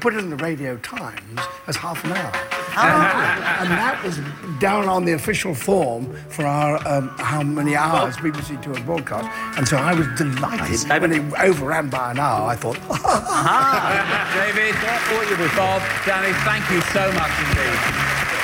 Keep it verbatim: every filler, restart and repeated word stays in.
put it in the Radio Times as half an hour. Oh. And that was down on the official form for our um, how many hours B B C Two had broadcast. And so I was delighted. When it overran by an hour, I thought, David, what you with Bob, Danny, thank you so much indeed.